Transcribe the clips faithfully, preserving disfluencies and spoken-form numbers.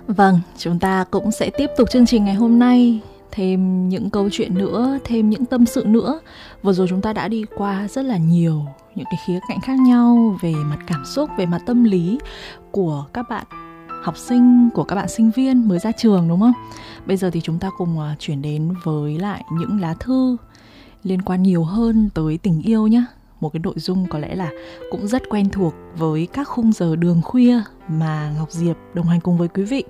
Vâng, chúng ta cũng sẽ tiếp tục chương trình ngày hôm nay. Thêm những câu chuyện nữa, thêm những tâm sự nữa. Vừa rồi chúng ta đã đi qua rất là nhiều những cái khía cạnh khác nhau về mặt cảm xúc, về mặt tâm lý của các bạn học sinh, của các bạn sinh viên mới ra trường, đúng không? Bây giờ thì chúng ta cùng chuyển đến với lại những lá thư liên quan nhiều hơn tới tình yêu nhé. Một cái nội dung có lẽ là cũng rất quen thuộc với các khung giờ đường khuya mà Ngọc Diệp đồng hành cùng với quý vị.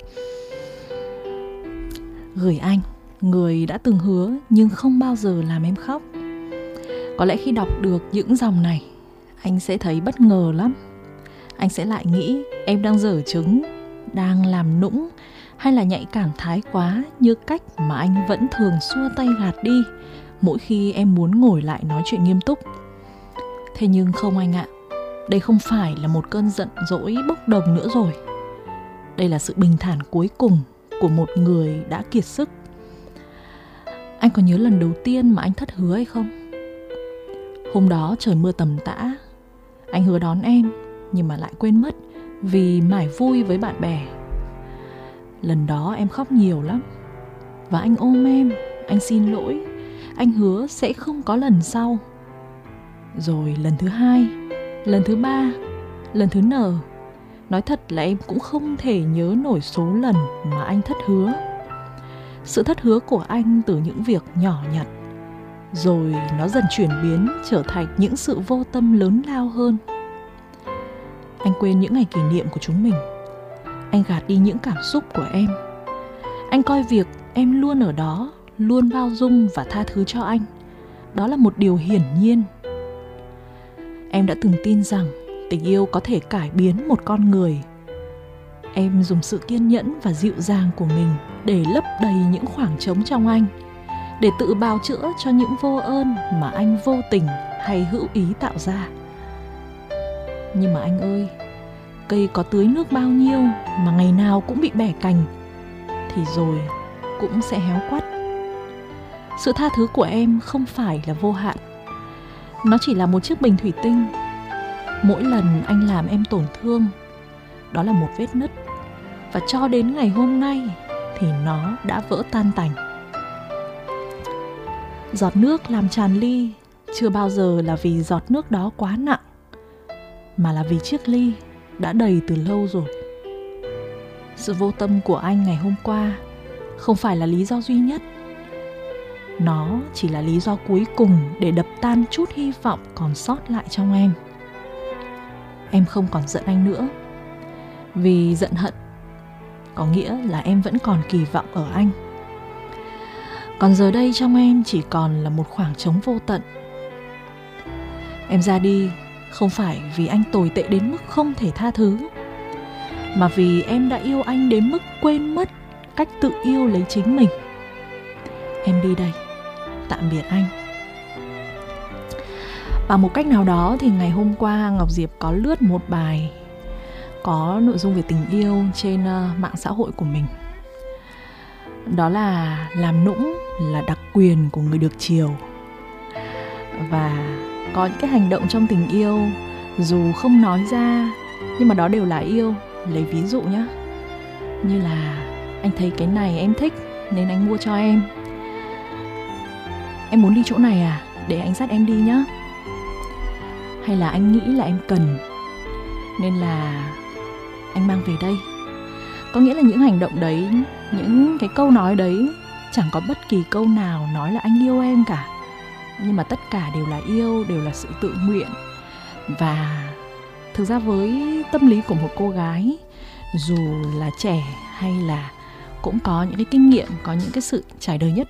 Gửi anh, người đã từng hứa nhưng không bao giờ làm em khóc. Có lẽ khi đọc được những dòng này, anh sẽ thấy bất ngờ lắm. Anh sẽ lại nghĩ em đang dở trứng, đang làm nũng, hay là nhạy cảm thái quá như cách mà anh vẫn thường xua tay gạt đi mỗi khi em muốn ngồi lại nói chuyện nghiêm túc. Thế nhưng không anh ạ, đây không phải là một cơn giận dỗi bốc đồng nữa rồi. Đây là sự bình thản cuối cùng của một người đã kiệt sức. Anh có nhớ lần đầu tiên mà anh thất hứa hay không? Hôm đó trời mưa tầm tã. Anh hứa đón em nhưng mà lại quên mất vì mải vui với bạn bè. Lần đó em khóc nhiều lắm. Và anh ôm em, anh xin lỗi, anh hứa sẽ không có lần sau. Rồi lần thứ hai, lần thứ ba, lần thứ n. Nói thật là em cũng không thể nhớ nổi số lần mà anh thất hứa. Sự thất hứa của anh từ những việc nhỏ nhặt, rồi nó dần chuyển biến trở thành những sự vô tâm lớn lao hơn. Anh quên những ngày kỷ niệm của chúng mình. Anh gạt đi những cảm xúc của em. Anh coi việc em luôn ở đó, luôn bao dung và tha thứ cho anh, đó là một điều hiển nhiên. Em đã từng tin rằng tình yêu có thể cải biến một con người. Em dùng sự kiên nhẫn và dịu dàng của mình để lấp đầy những khoảng trống trong anh, để tự bào chữa cho những vô ơn mà anh vô tình hay hữu ý tạo ra. Nhưng mà anh ơi, cây có tưới nước bao nhiêu mà ngày nào cũng bị bẻ cành, thì rồi cũng sẽ héo quắt. Sự tha thứ của em không phải là vô hạn. Nó chỉ là một chiếc bình thủy tinh. Mỗi lần anh làm em tổn thương, đó là một vết nứt. Và cho đến ngày hôm nay thì nó đã vỡ tan tành. Giọt nước làm tràn ly chưa bao giờ là vì giọt nước đó quá nặng, mà là vì chiếc ly đã đầy từ lâu rồi. Sự vô tâm của anh ngày hôm qua không phải là lý do duy nhất. Nó chỉ là lý do cuối cùng để đập tan chút hy vọng còn sót lại trong em. Em không còn giận anh nữa, vì giận hận có nghĩa là em vẫn còn kỳ vọng ở anh. Còn giờ đây trong em chỉ còn là một khoảng trống vô tận. Em ra đi không phải vì anh tồi tệ đến mức không thể tha thứ, mà vì em đã yêu anh đến mức quên mất cách tự yêu lấy chính mình. Em đi đây, tạm biệt anh. Bằng một cách nào đó thì ngày hôm qua Ngọc Diệp có lướt một bài có nội dung về tình yêu trên mạng xã hội của mình. Đó là làm nũng là đặc quyền của người được chiều. Và có những cái hành động trong tình yêu dù không nói ra nhưng mà đó đều là yêu. Lấy ví dụ nhé, như là anh thấy cái này em thích nên anh mua cho em. Em muốn đi chỗ này à? Để anh dắt em đi nhé. Hay là anh nghĩ là em cần nên là anh mang về đây. Có nghĩa là những hành động đấy, những cái câu nói đấy, chẳng có bất kỳ câu nào nói là anh yêu em cả. Nhưng mà tất cả đều là yêu, đều là sự tự nguyện. Và thực ra với tâm lý của một cô gái, dù là trẻ hay là cũng có những cái kinh nghiệm, có những cái sự trải đời nhất